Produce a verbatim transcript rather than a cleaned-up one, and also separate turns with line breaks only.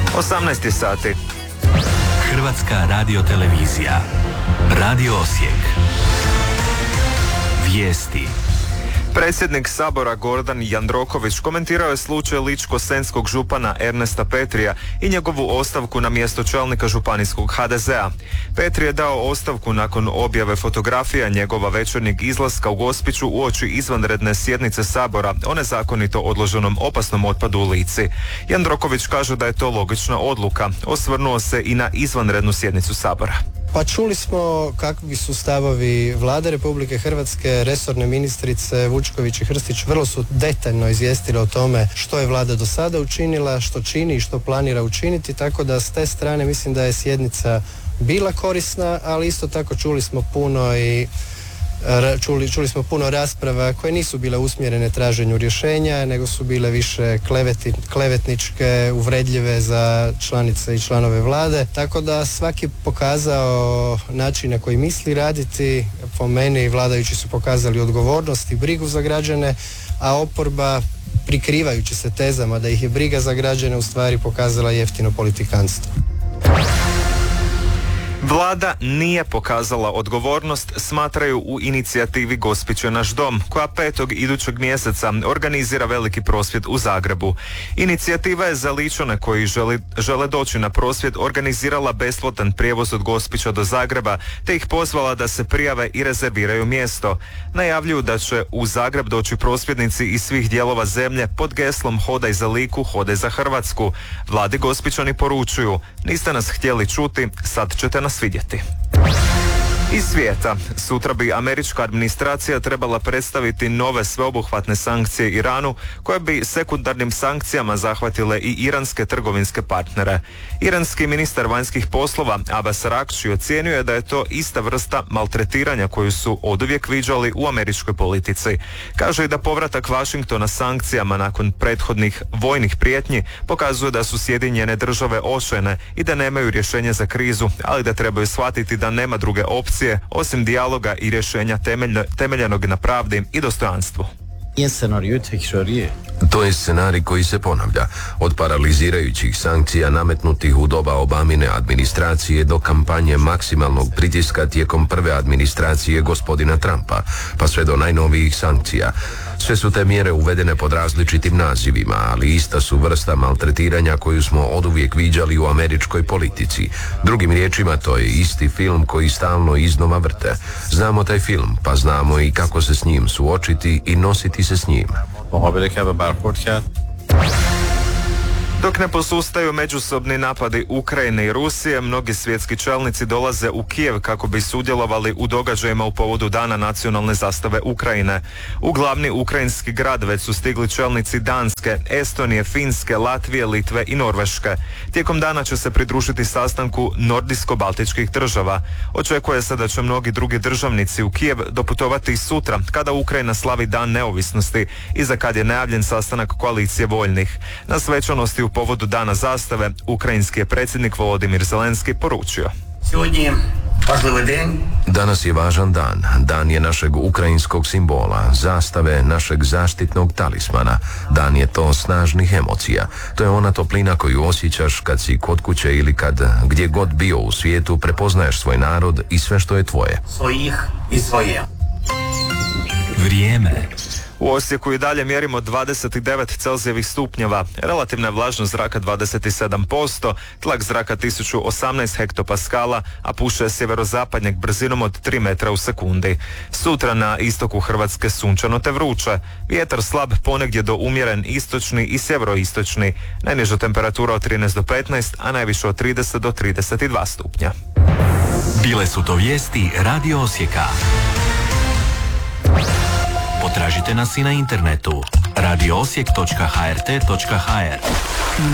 osamnaest sati.
Hrvatska radiotelevizija. Radio Osijek. Vijesti.
Predsjednik Sabora Gordan Jandroković komentirao je slučaj ličko-senjskog župana Ernesta Petrija i njegovu ostavku na mjesto čelnika županijskog ha de zea. Petri je dao ostavku nakon objave fotografija njegova večernjeg izlaska u Gospiću uoči izvanredne sjednice Sabora o nezakonito odloženom opasnom otpadu u Lici. Jandroković kaže da je to logična odluka. Osvrnuo se i na izvanrednu sjednicu Sabora.
Pa čuli smo kakvi su stavovi Vlade Republike Hrvatske, resorne ministrice Vučković i Hrstić vrlo su detaljno izvijestili o tome što je Vlada do sada učinila, što čini i što planira učiniti, tako da s te strane mislim da je sjednica bila korisna, ali isto tako čuli smo puno i Čuli, čuli smo puno rasprava koje nisu bile usmjerene traženju rješenja, nego su bile više kleveti, klevetničke, uvredljive za članice i članove Vlade. Tako da svaki je pokazao način na koji misli raditi. Po meni vladajući su pokazali odgovornost i brigu za građane, a oporba, prikrivajući se tezama da ih je briga za građane, u stvari pokazala jeftino politikanstvo.
Vlada nije pokazala odgovornost, smatraju u inicijativi Gospić je naš dom, koja petog idućeg mjeseca organizira veliki prosvjed u Zagrebu. Inicijativa je za Ličane koji želi, žele doći na prosvjed organizirala besplatan prijevoz od Gospića do Zagreba, te ih pozvala da se prijave i rezerviraju mjesto. Najavljuju da će u Zagreb doći prosvjednici iz svih dijelova zemlje pod geslom Hodaj za Liku, hodaj za Hrvatsku. Vladi Gospićani poručuju, niste nas htjeli čuti, sad ćete nas vidjeti. Iz svijeta. Sutra bi američka administracija trebala predstaviti nove sveobuhvatne sankcije Iranu, koje bi sekundarnim sankcijama zahvatile i iranske trgovinske partnere. Iranski ministar vanjskih poslova Abbas Araghči ocijenio je da je to ista vrsta maltretiranja koju su oduvijek viđali u američkoj politici. Kaže i da povratak Washingtona sankcijama nakon prethodnih vojnih prijetnji pokazuje da su Sjedinjene države očajne i da nemaju rješenje za krizu, ali da trebaju shvatiti da nema druge opcije osim dijaloga i rješenja temeljno, temeljenog na pravdi i dostojanstvu.
To je scenarij koji se ponavlja, od paralizirajućih sankcija nametnutih u doba Obamine administracije do kampanje maksimalnog pritiska tijekom prve administracije gospodina Trumpa, pa sve do najnovijih sankcija. Sve su te mjere uvedene pod različitim nazivima, ali ista su vrsta maltretiranja koju smo oduvijek viđali u američkoj politici. Drugim riječima, to je isti film koji stalno iznova vrte. Znamo taj film, pa znamo i kako se s njim suočiti i nositi se s njim.
Dok ne posustaju međusobni napadi Ukrajine i Rusije, mnogi svjetski čelnici dolaze u Kijev kako bi sudjelovali u događajima u povodu Dana nacionalne zastave Ukrajine. U glavni ukrajinski grad već su stigli čelnici Danske, Estonije, Finske, Latvije, Litve i Norveške. Tijekom dana će se pridružiti sastanku nordijsko-baltičkih država. Očekuje se da će mnogi drugi državnici u Kijev doputovati i sutra, kada Ukrajina slavi Dan neovisnosti i za kad je najavljen sastanak koalicije voljnih. Na svečanosti u povodu Dana zastave ukrajinski je predsjednik Volodimir Zelenski poručio.
Danas je važan dan. Dan je našeg ukrajinskog simbola, zastave, našeg zaštitnog talismana. Dan je to snažnih emocija. To je ona toplina koju osjećaš kad si kod kuće ili kad gdje god bio u svijetu prepoznaješ svoj narod i sve što je tvoje.
Svojih i svoje.
Vrijeme.
U Osijeku i dalje mjerimo dvadeset devet Celzijevih stupnjeva, relativna je vlažnost zraka dvadeset sedam posto, tlak zraka tisuću osamnaest hektopaskala, a puše sjeverozapadnjeg brzinom od tri metra u sekundi. Sutra na istoku Hrvatske sunčano te vruće, vjetar slab ponegdje do umjeren istočni i sjeveroistočni, najniža temperatura od trinaest do petnaest, a najviše od trideset do trideset dva stupnja.
Bile su to vijesti Radio Osijeka. Potražite nas i na internetu radio osijek točka h r t točka h r.